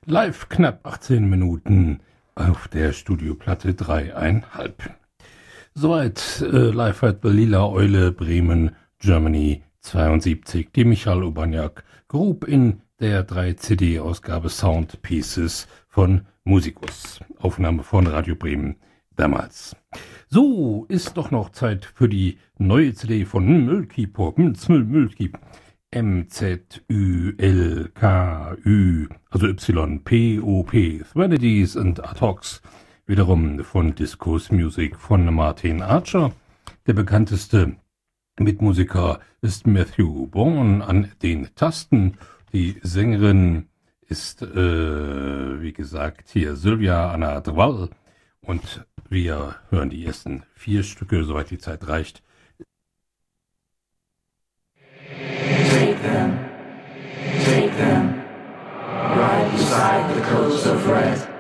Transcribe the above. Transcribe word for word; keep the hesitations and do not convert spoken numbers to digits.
Live knapp achtzehn Minuten auf der Studioplatte drei Komma fünf. Soweit äh, live at the Lila Eule Bremen, Germany zweiundsiebzig, die Michael Urbaniak grub in der drei C D-Ausgabe Sound Pieces von Musicus. Aufnahme von Radio Bremen damals. So, ist doch noch Zeit für die neue C D von Mulkipop, Mulki, M Z Ü L K Ü, also Y P O P, Threnodies und Atox, wiederum von Discos Music von Martin Archer. Der bekannteste Mitmusiker ist Matthew Bourne an den Tasten. Die Sängerin ist, äh, wie gesagt, hier Sylvia Anna Drwal. Und wir hören die ersten vier Stücke, soweit die Zeit reicht. Take them, take them, right beside the coast of red.